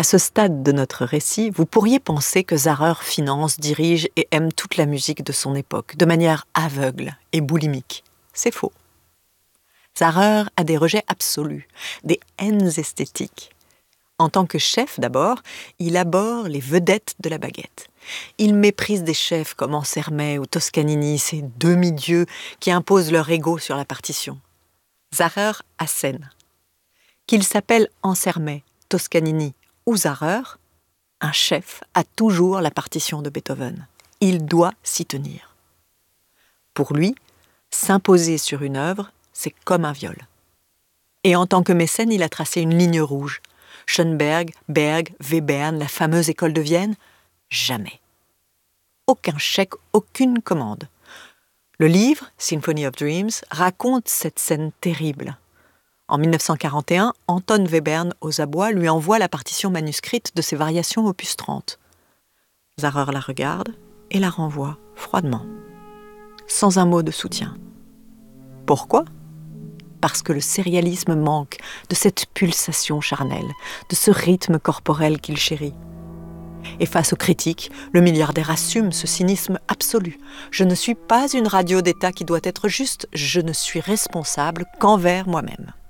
À ce stade de notre récit, vous pourriez penser que Zahrer finance, dirige et aime toute la musique de son époque, de manière aveugle et boulimique. C'est faux. Zahrer a des rejets absolus, des haines esthétiques. En tant que chef d'abord, il abhorre les vedettes de la baguette. Il méprise des chefs comme Ansermet ou Toscanini, ces demi-dieux qui imposent leur ego sur la partition. Zahrer assène. Qu'il s'appelle Ansermet, Toscanini ou Zahrer, un chef a toujours la partition de Beethoven. Il doit s'y tenir. Pour lui, s'imposer sur une œuvre, c'est comme un viol. Et en tant que mécène, il a tracé une ligne rouge. Schönberg, Berg, Webern, la fameuse école de Vienne, jamais. Aucun chèque, aucune commande. Le livre, Symphony of Dreams, raconte cette scène terrible. En 1941, Anton Webern aux abois lui envoie la partition manuscrite de ses variations opus 30. Zahrer la regarde et la renvoie froidement, sans un mot de soutien. Pourquoi ? Parce que le sérialisme manque de cette pulsation charnelle, de ce rythme corporel qu'il chérit. Et face aux critiques, le milliardaire assume ce cynisme absolu. Je ne suis pas une radio d'État qui doit être juste, je ne suis responsable qu'envers moi-même.